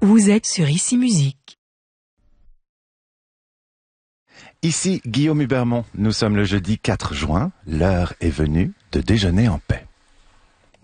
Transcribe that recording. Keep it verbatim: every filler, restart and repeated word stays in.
Vous êtes sur Ici Musique. Ici Guillaume Hubermont, nous sommes le jeudi quatre juin, l'heure est venue de déjeuner en paix.